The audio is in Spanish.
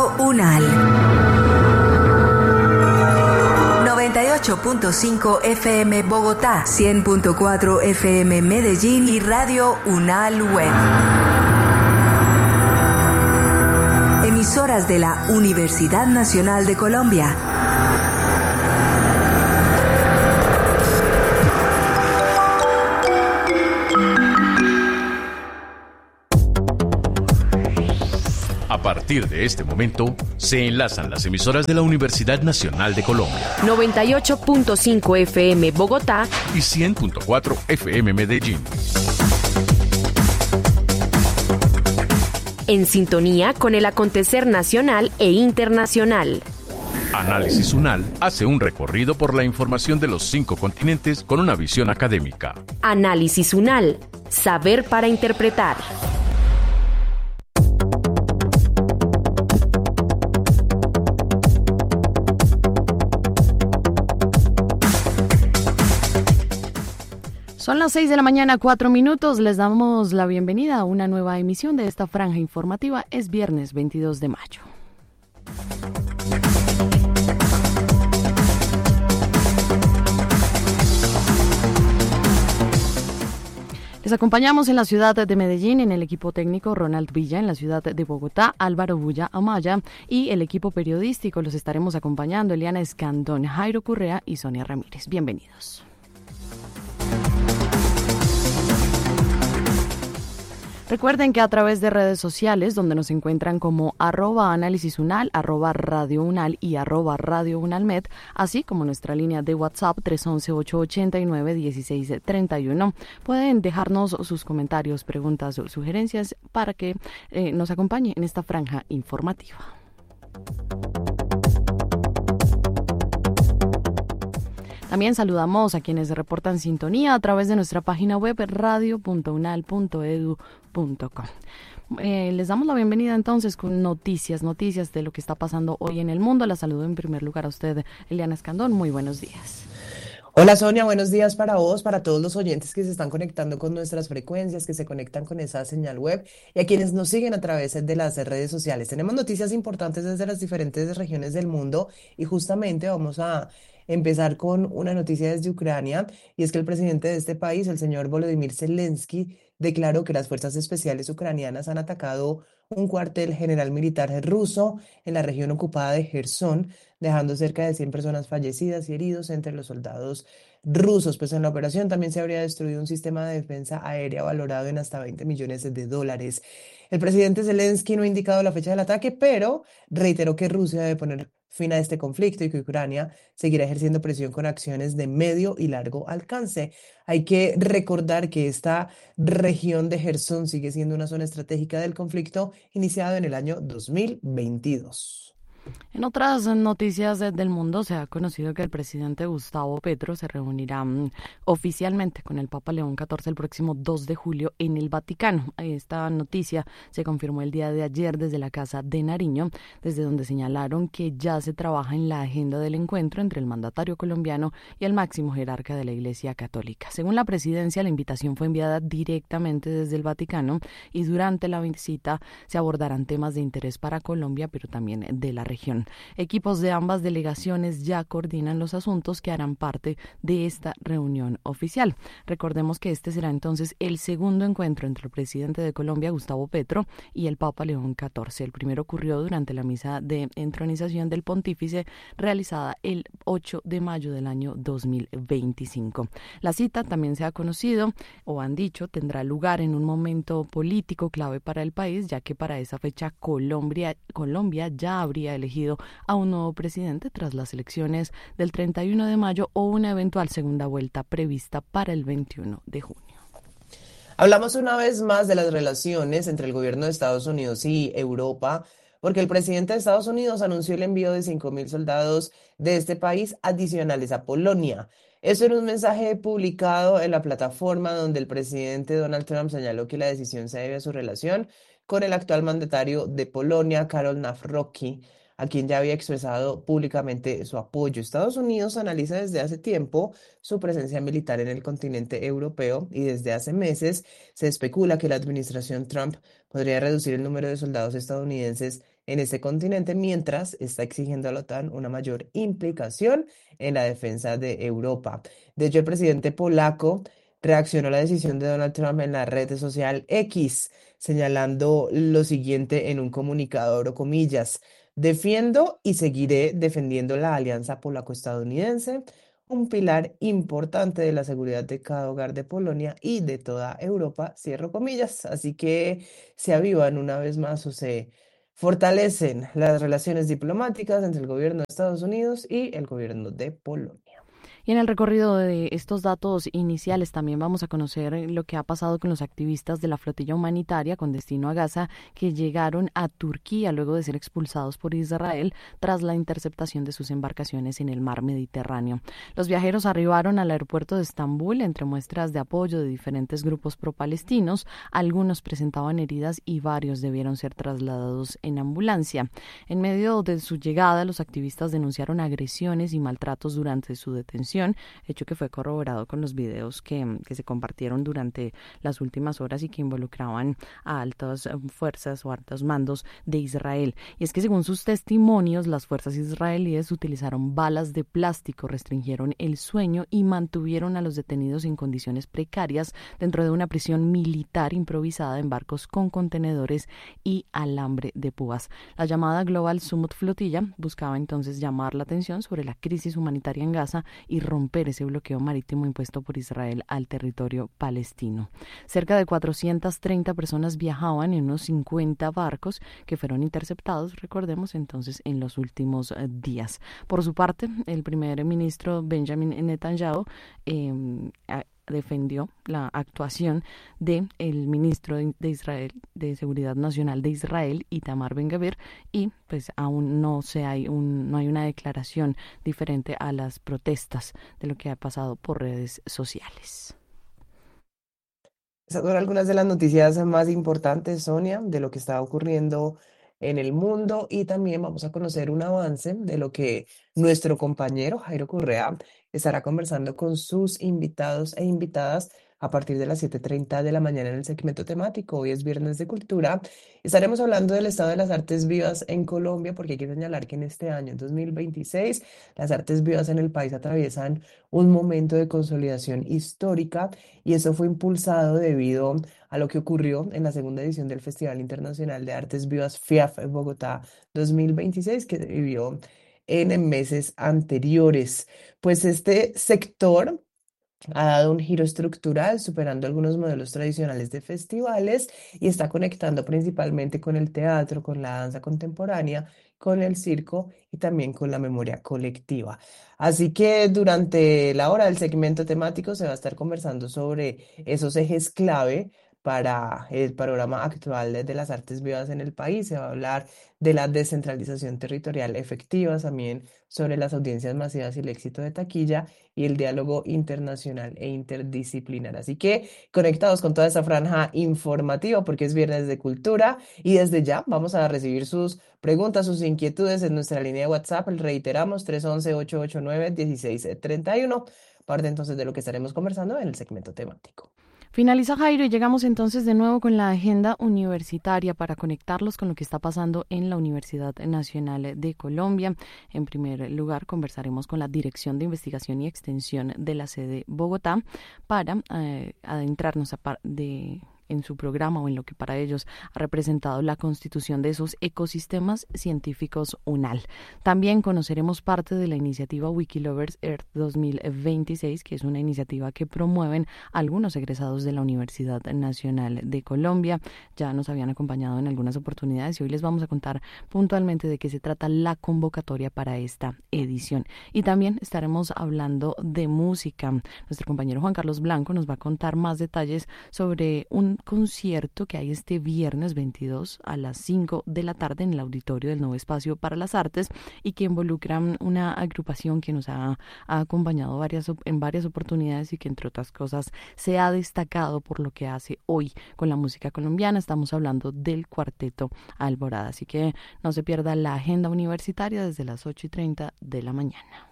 Radio UNAL 98.5 FM Bogotá, 100.4 FM Medellín y Radio UNAL Web. Emisoras de la Universidad Nacional de Colombia. A partir de este momento, se enlazan las emisoras de la Universidad Nacional de Colombia. 98.5 FM Bogotá y 100.4 FM Medellín. En sintonía con el acontecer nacional e internacional. Análisis UNAL hace un recorrido por la información de los 5 continentes con una visión académica. Análisis UNAL, saber para interpretar. Son las 6 de la mañana, 4 minutos. Les damos la bienvenida a una nueva emisión de esta franja informativa. Es viernes 22 de mayo. Les acompañamos en la ciudad de Medellín, en el equipo técnico Ronald Villa, en la ciudad de Bogotá, Álvaro Bulla Amaya, y el equipo periodístico los estaremos acompañando, Eliana Escandón, Jairo Correa y Sonia Ramírez. Bienvenidos. Recuerden que a través de redes sociales, donde nos encuentran como @análisis UNAL, @Radio UNAL y @Radio UNALmed, así como nuestra línea de WhatsApp 311-889-1631, pueden dejarnos sus comentarios, preguntas o sugerencias para que nos acompañe en esta franja informativa. También saludamos a quienes reportan sintonía a través de nuestra página web radio.unal.edu.co. Les damos la bienvenida entonces con noticias de lo que está pasando hoy en el mundo. La saludo en primer lugar a usted, Eliana Escandón. Muy buenos días. Hola Sonia, buenos días para vos, para todos los oyentes que se están conectando con nuestras frecuencias, que se conectan con esa señal web y a quienes nos siguen a través de las redes sociales. Tenemos noticias importantes desde las diferentes regiones del mundo y justamente vamos a empezar con una noticia desde Ucrania, y es que el presidente de este país, el señor Volodymyr Zelensky, declaró que las fuerzas especiales ucranianas han atacado un cuartel general militar ruso en la región ocupada de Jersón, dejando cerca de 100 personas fallecidas y heridos entre los soldados rusos. Pues en la operación también se habría destruido un sistema de defensa aérea valorado en hasta $20 millones. El presidente Zelensky no ha indicado la fecha del ataque, pero reiteró que Rusia debe poner fin a este conflicto y que Ucrania seguirá ejerciendo presión con acciones de medio y largo alcance. Hay que recordar que esta región de Jersón sigue siendo una zona estratégica del conflicto iniciado en el año 2022. En otras noticias del mundo, se ha conocido que el presidente Gustavo Petro se reunirá oficialmente con el Papa León XIV el próximo 2 de julio en el Vaticano. Esta noticia se confirmó el día de ayer desde la Casa de Nariño, desde donde señalaron que ya se trabaja en la agenda del encuentro entre el mandatario colombiano y el máximo jerarca de la Iglesia Católica. Según la presidencia, la invitación fue enviada directamente desde el Vaticano y durante la visita se abordarán temas de interés para Colombia, pero también de la región. Equipos de ambas delegaciones ya coordinan los asuntos que harán parte de esta reunión oficial. Recordemos que este será entonces el segundo encuentro entre el presidente de Colombia, Gustavo Petro, y el Papa León XIV. El primero ocurrió durante la misa de entronización del pontífice realizada el 8 de mayo del año 2025. La cita, también se ha conocido o han dicho, tendrá lugar en un momento político clave para el país, ya que para esa fecha Colombia ya habría elegido a un nuevo presidente tras las elecciones del 31 de mayo o una eventual segunda vuelta prevista para el 21 de junio. Hablamos una vez más de las relaciones entre el gobierno de Estados Unidos y Europa, porque el presidente de Estados Unidos anunció el envío de 5.000 soldados de este país adicionales a Polonia. Esto era un mensaje publicado en la plataforma donde el presidente Donald Trump señaló que la decisión se debe a su relación con el actual mandatario de Polonia, Karol Nawrocki, a quien ya había expresado públicamente su apoyo. Estados Unidos analiza desde hace tiempo su presencia militar en el continente europeo y desde hace meses se especula que la administración Trump podría reducir el número de soldados estadounidenses en ese continente, mientras está exigiendo a la OTAN una mayor implicación en la defensa de Europa. De hecho, el presidente polaco reaccionó a la decisión de Donald Trump en la red social X, señalando lo siguiente en un comunicado, abro comillas: defiendo y seguiré defendiendo la alianza polaco-estadounidense, un pilar importante de la seguridad de cada hogar de Polonia y de toda Europa, cierro comillas. Así que se avivan una vez más o se fortalecen las relaciones diplomáticas entre el gobierno de Estados Unidos y el gobierno de Polonia. Y en el recorrido de estos datos iniciales también vamos a conocer lo que ha pasado con los activistas de la flotilla humanitaria con destino a Gaza que llegaron a Turquía luego de ser expulsados por Israel tras la interceptación de sus embarcaciones en el mar Mediterráneo. Los viajeros arribaron al aeropuerto de Estambul entre muestras de apoyo de diferentes grupos pro-palestinos. Algunos presentaban heridas y varios debieron ser trasladados en ambulancia. En medio de su llegada, los activistas denunciaron agresiones y maltratos durante su detención, hecho que fue corroborado con los videos que se compartieron durante las últimas horas y que involucraban a altas fuerzas o altos mandos de Israel. Y es que según sus testimonios, las fuerzas israelíes utilizaron balas de plástico, restringieron el sueño y mantuvieron a los detenidos en condiciones precarias dentro de una prisión militar improvisada en barcos con contenedores y alambre de púas. La llamada Global Summit Flotilla buscaba entonces llamar la atención sobre la crisis humanitaria en Gaza y romper ese bloqueo marítimo impuesto por Israel al territorio palestino. Cerca de 430 personas viajaban en unos 50 barcos que fueron interceptados, recordemos entonces, en los últimos días. Por su parte, el primer ministro Benjamin Netanyahu defendió la actuación del ministro de Israel, de Seguridad Nacional de Israel, Itamar Ben-Gvir, y pues aún no hay una declaración diferente a las protestas de lo que ha pasado por redes sociales. Esas son algunas de las noticias más importantes, Sonia, de lo que está ocurriendo en el mundo, y también vamos a conocer un avance de lo que nuestro compañero Jairo Correa estará conversando con sus invitados e invitadas a partir de las 7:30 de la mañana en el segmento temático. Hoy es Viernes de Cultura. Estaremos hablando del estado de las artes vivas en Colombia, porque hay que señalar que en este año, en 2026, las artes vivas en el país atraviesan un momento de consolidación histórica, y eso fue impulsado debido a lo que ocurrió en la segunda edición del Festival Internacional de Artes Vivas FIAF en Bogotá 2026, que se vivió en meses anteriores. Pues este sector ha dado un giro estructural, superando algunos modelos tradicionales de festivales, y está conectando principalmente con el teatro, con la danza contemporánea, con el circo y también con la memoria colectiva. Así que durante la hora del segmento temático se va a estar conversando sobre esos ejes clave para el panorama actual de las artes vivas en el país. Se va a hablar de la descentralización territorial efectiva, también sobre las audiencias masivas y el éxito de taquilla y el diálogo internacional e interdisciplinar. Así que conectados con toda esta franja informativa, porque es Viernes de Cultura, y desde ya vamos a recibir sus preguntas, sus inquietudes en nuestra línea de WhatsApp. Reiteramos, 311-889-1631, parte entonces de lo que estaremos conversando en el segmento temático. Finaliza Jairo y llegamos entonces de nuevo con la agenda universitaria para conectarlos con lo que está pasando en la Universidad Nacional de Colombia. En primer lugar, conversaremos con la Dirección de Investigación y Extensión de la sede Bogotá para adentrarnos en su programa o en lo que para ellos ha representado la constitución de esos ecosistemas científicos UNAL. También conoceremos parte de la iniciativa Wikilovers Earth 2026, que es una iniciativa que promueven algunos egresados de la Universidad Nacional de Colombia. Ya nos habían acompañado en algunas oportunidades y hoy les vamos a contar puntualmente de qué se trata la convocatoria para esta edición. Y también estaremos hablando de música. Nuestro compañero Juan Carlos Blanco nos va a contar más detalles sobre un concierto que hay este viernes 22 a las 5 de la tarde en el auditorio del Nuevo Espacio para las Artes, y que involucra una agrupación que nos ha acompañado en varias oportunidades y que entre otras cosas se ha destacado por lo que hace hoy con la música colombiana. Estamos hablando del Cuarteto Alborada, así que no se pierda la agenda universitaria desde las 8:30 de la mañana.